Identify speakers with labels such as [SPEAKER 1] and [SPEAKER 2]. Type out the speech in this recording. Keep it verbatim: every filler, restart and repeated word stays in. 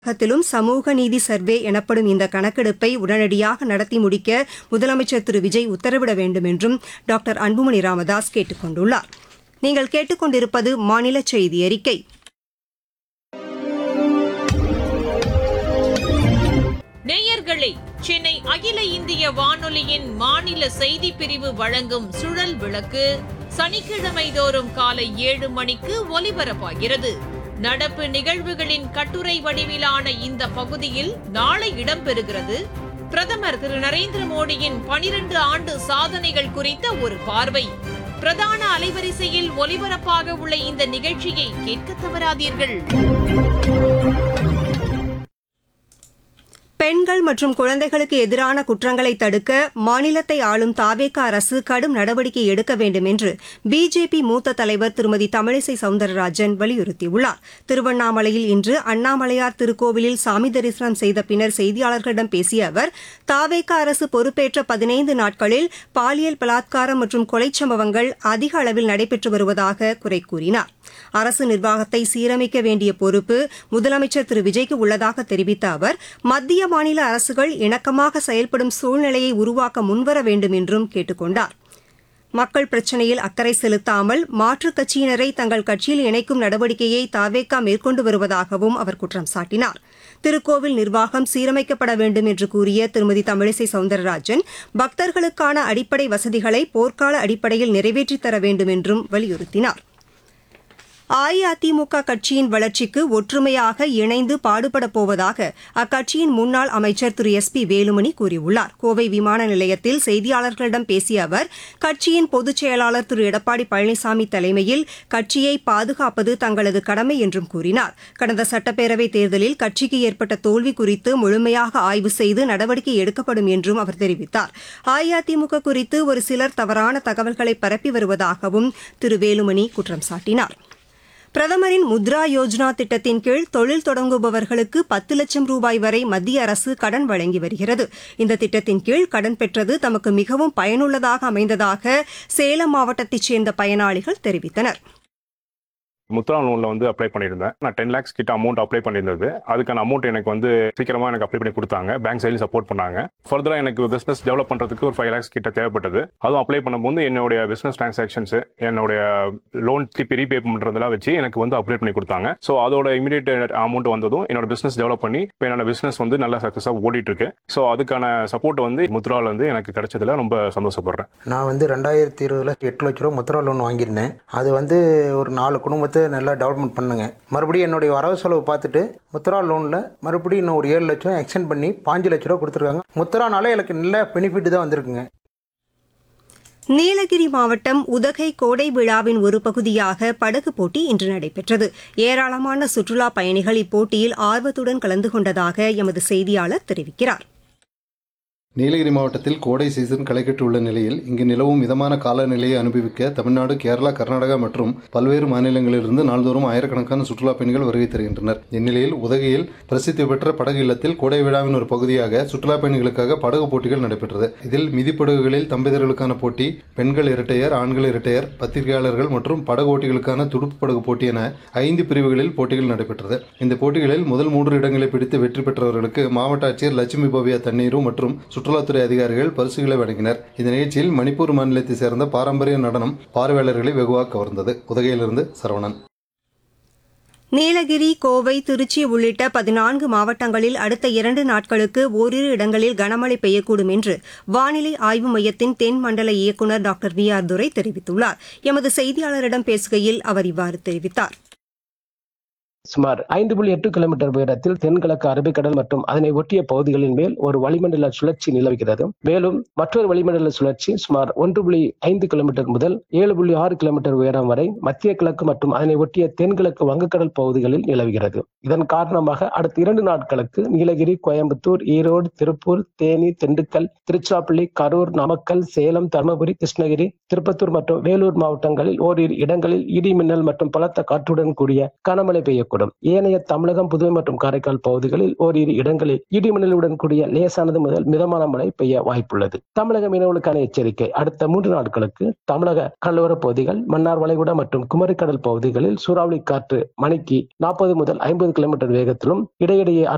[SPEAKER 1] தமிழகத்திலும் சமூக நீதி சர்வே எனப்படும் இந்த கணக்கெடுப்பை உடனடியாக நடத்தி முடிக்க முதலமைச்சர் திரு விஜய் உத்தரவிட வேண்டும் என்றும் டாக்டர் அன்புமணி ராமதாஸ் கேட்டுக் கொண்டுள்ளார். நீங்கள் கேட்டுக் கொண்டிருப்பது மாநில செய்தி அறிக்கை.
[SPEAKER 2] நேயர்களே, சென்னை அகில இந்திய வானொலியின் மாநில செய்திப் பிரிவு வழங்கும் சுழல் விளக்கு சனிக்கிழமை தோறும் காலை ஏழு மணிக்கு ஒலிபரப்பாகிறது. நடப்பு நிகழ்வுகளின் கட்டுரை வடிவிலான இந்த பகுதியில் நாளை இடம்பெறுகிறது. பிரதமர் திரு நரேந்திர மோடியின் பனிரண்டு ஆண்டு சாதனைகள் குறித்த ஒரு பார்வை. பிரதான அலைவரிசையில் ஒலிபரப்பாக உள்ள இந்த நிகழ்ச்சியை கேட்க தவறாதீர்கள்.
[SPEAKER 1] பெண்கள் மற்றும் குழந்தைகளுக்கு எதிரான குற்றங்களை தடுக்க மாநிலத்தை ஆளும் தாவேக அரசு கடும் நடவடிக்கை எடுக்க வேண்டும் என்று பிஜேபி மூத்த தலைவர் திருமதி தமிழிசை சவுந்தரராஜன் வலியுறுத்தியுள்ளார். திருவண்ணாமலையில் இன்று அண்ணாமலையார் திருக்கோவிலில் சாமி தரிசனம் செய்த பின்னர் செய்தியாளர்களிடம் பேசிய அவர், தாவேக அரசு பொறுப்பேற்ற பதினைந்து நாட்களில் பாலியல் பலாத்காரம் மற்றும் கொலை சம்பவங்கள் அதிக அளவில் நடைபெற்று வருவதாக குறை கூறினார். அரசு நிர்வாகத்தை சீரமைக்க வேண்டிய பொறுப்பு முதலமைச்சர் திரு விஜய்க்கு உள்ளதாக தெரிவித்த அவர், மத்திய மாநில அரசுகள் இணக்கமாக செயல்படும் சூழ்நிலையை உருவாக்க முன்வர வேண்டும் என்றும் கேட்டுக் கொண்டார். மக்கள் பிரச்சினையில் அக்கறை செலுத்தாமல் மாற்றுக் கட்சியினரை தங்கள் கட்சியில் இணைக்கும் நடவடிக்கையை தாவேகா மேற்கொண்டு வருவதாகவும் அவர் குற்றம் சாட்டினார். திருக்கோவில் நிர்வாகம் சீரமைக்கப்பட வேண்டும் என்று கூறிய திருமதி தமிழிசை சவுந்தரராஜன், பக்தர்களுக்கான அடிப்படை வசதிகளை போர்க்கால அடிப்படையில் நிறைவேற்றித் தர வேண்டும் என்றும் வலியுறுத்தினார். அஇஅதிமுக கட்சியின் வளர்ச்சிக்கு ஒற்றுமையாக இணைந்து பாடுபடப் போவதாக அக்கட்சியின் முன்னாள் அமைச்சர் திரு எஸ் பி வேலுமணி கூறியுள்ளார். கோவை விமான நிலையத்தில் செய்தியாளர்களிடம் பேசிய அவர், கட்சியின் பொதுச் செயலாளர் திரு எடப்பாடி பழனிசாமி தலைமையில் கட்சியை பாதுகாப்பது தங்களது கடமை என்றும் கூறினார். கடந்த சட்டப்பேரவைத் தேர்தலில் கட்சிக்கு ஏற்பட்ட தோல்வி குறித்து முழுமையாக ஆய்வு செய்து நடவடிக்கை எடுக்கப்படும் என்றும் அவர் தெரிவித்தார். அஇஅதிமுக குறித்து ஒரு சிலர் தவறான தகவல்களை பரப்பி வருவதாகவும் திரு வேலுமணி குற்றம் சாட்டினார். பிரதமரின் முத்ரா யோஜனா திட்டத்தின் கீழ் தொழில் தொடங்குபவர்களுக்கு பத்து லட்சம் ரூபாய் வரை மத்திய அரசு கடன் வழங்கி வருகிறது. இந்த திட்டத்தின் கீழ் கடன் பெற்றது தமக்கு மிகவும் பயனுள்ளதாக அமைந்ததாக சேலம் மாவட்டத்தைச் சேர்ந்த பயனாளிகள் தெரிவித்தனர்.
[SPEAKER 3] முத்ரா லோன்ல வந்து அப்ளை பண்ணியிருந்தேன். நான் டென் லேக்ஸ் கிட்ட அமௌண்ட் அப்ளை பண்ணியிருந்தது. அதுக்கான அமௌண்ட் எனக்கு வந்து சீக்கிரமா எனக்கு அப்ளை பண்ணி கொடுத்தாங்க. பேங்க் சைட்ல சப்போர்ட் பண்ணாங்க. ஃபர்தரா எனக்கு பிசினஸ் டெவலப் பண்றதுக்கு ஒரு ஃபைவ் லேக்ஸ் கிட்ட தேவைப்பட்டது. அதுவும் அப்ளை பண்ணும்போது என்னுடைய பிசினஸ் டிரான்சாக்ஷன்ஸ், என்னுடைய லோன் திருப்பி ரீபே பண்றதெல்லாம் வச்சு எனக்கு வந்து அப்ளை பண்ணி கொடுத்தாங்க. ஸோ அதோட இமீடியட் அமௌண்ட் வந்ததும் என்னோட பிசினஸ் டெவலப் பண்ணி இப்போ என்னோட பிசினஸ் வந்து நல்லா சக்சஸா ஓடிட்டு இருக்கு. ஸோ அதுக்கான சப்போர்ட் வந்து முத்ரால இருந்து எனக்கு கிடைச்சதுல ரொம்ப சந்தோஷப்படுறேன்.
[SPEAKER 4] நான் வந்து ரெண்டாயிரத்தி இருபதுல எட்டு லட்ச ரூபா முத்ரா லோன் வாங்கியிருந்தேன். அது வந்து ஒரு நாலு குடும்பத்தை நல்லா டெவலப்மெண்ட் பண்ணுங்க. மறுபடியும் என்னுடைய வரவு செலவு பார்த்துட்டு முத்ரா லோனில் மறுபடியும் இன்னும் ஒரு ஏழு லட்சம் எக்ஸ்டெண்ட் பண்ணி பாஞ்சு லட்ச ரூபா கொடுத்துருக்காங்க. முத்ரானால எனக்கு நல்ல பெனிஃபிட் தான் வந்திருக்குங்க.
[SPEAKER 1] நீலகிரி மாவட்டம் உதகை கோடை விழாவின் ஒரு பகுதியாக படகு போட்டி இன்று நடைபெற்றது. ஏராளமான சுற்றுலா பயணிகள் இப்போட்டியில் ஆர்வத்துடன் கலந்து கொண்டதாக எமது செய்தியாளர் தெரிவிக்கிறார்.
[SPEAKER 5] நீலகிரி மாவட்டத்தில் கோடை சீசன் களைகட்டுள்ள நிலையில் இங்கு நிலவும் மிதமான காலநிலையை அனுபவிக்க தமிழ்நாடு, கேரளா, கர்நாடகா மற்றும் பல்வேறு மாநிலங்களிலிருந்து நாள்தோறும் ஆயிரக்கணக்கான சுற்றுலா பயணிகள் வருகை தருகின்றனர். இந்நிலையில் உதகையில் பிரசித்தி பெற்ற படகு இல்லத்தில் கோடை விழாவின் ஒரு பகுதியாக சுற்றுலா பயணிகளுக்காக படகு போட்டிகள் நடைபெற்றது. இதில் மிதிப்படகுகளில் தம்பதியர்களுக்கான போட்டி, பெண்கள் இரட்டையர், ஆண்கள் இரட்டையர், பத்திரிகையாளர்கள் மற்றும் படகு ஓட்டிகளுக்கான துடுப்பு படகு போட்டி என ஐந்து பிரிவுகளில் போட்டிகள் நடைபெற்றது. இந்த போட்டிகளில் முதல் மூன்று இடங்களை பிடித்து வெற்றி பெற்றவர்களுக்கு மாவட்ட ஆட்சியர் லட்சுமி பவ்யா தண்ணீரு மற்றும் சுற்றுலாத்துறை அதிகாரிகள் பரிசுகளை வழங்கினர். இந்த நிகழ்ச்சியில் மணிப்பூர் மாநிலத்தை சேர்ந்த பாரம்பரிய நடனம் பார்வையாளர்களை வெகுவாக கவர்ந்தது. உதகையிலிருந்து சரவணன்.
[SPEAKER 1] நீலகிரி, கோவை, திருச்சி உள்ளிட்ட பதினான்கு மாவட்டங்களில் அடுத்த இரண்டு நாட்களுக்கு ஓரிரு இடங்களில் கனமழை பெய்யக்கூடும் என்று வானிலை ஆய்வு மையத்தின் தென் மண்டல இயக்குநர் டாக்டர் வி ஆர் துரை தெரிவித்துள்ளார். எமது செய்தியாளரிடம் பேசுகையில் அவர் இவ்வாறு தெரிவித்தார்.
[SPEAKER 6] சுமார் ஐந்து புள்ளி எட்டு கிலோமீட்டர் உயரத்தில் தென்கிழக்கு அரபிக்கடல் மற்றும் அதனை ஒட்டிய பகுதிகளின் மேல் ஒரு வளிமண்டல சுழற்சி நிலவுகிறது. மேலும் மற்றொரு வளிமண்டல சுழற்சி சுமார் ஒன்று புள்ளி ஐந்து கிலோமீட்டர் முதல் ஏழு புள்ளி ஆறு கிலோமீட்டர் உயரம் வரை மத்திய கிழக்கு மற்றும் அதனை ஒட்டிய தென்கிழக்கு வங்கக்கடல் பகுதிகளில் நிலவுகிறது. இதன் காரணமாக அடுத்த இரண்டு நாட்களுக்கு நீலகிரி, கோயம்புத்தூர், ஈரோடு, திருப்பூர், தேனி, திண்டுக்கல், திருச்சிராப்பள்ளி, கரூர், நாமக்கல், சேலம், தருமபுரி, கிருஷ்ணகிரி, திருப்பத்தூர் மற்றும் வேலூர் மாவட்டங்களில் ஓரிரு இடங்களில் இடி மின்னல் மற்றும் பலத்த காற்றுடன் கூடிய கனமழை பெய்யக்கூடும். ஏனைய தமிழகம், புதுவை மற்றும் காரைக்கால் பகுதிகளில் ஓரிரு இடங்களில் இடிமின்னலுடன் கூடிய லேசானது முதல் மிதமான மழை பெய்ய வாய்ப்புள்ளது. தமிழக மீனவர்களுக்கான எச்சரிக்கை: அடுத்த மூன்று நாட்களுக்கு தமிழக கடலோர பகுதிகள், மன்னார் வளைகுடா மற்றும் குமரிக்கடல் பகுதிகளில் சூறாவளி காற்று மணிக்கு நாற்பது முதல் ஐம்பது கிலோமீட்டர் வேகத்திலும் இடையிடையே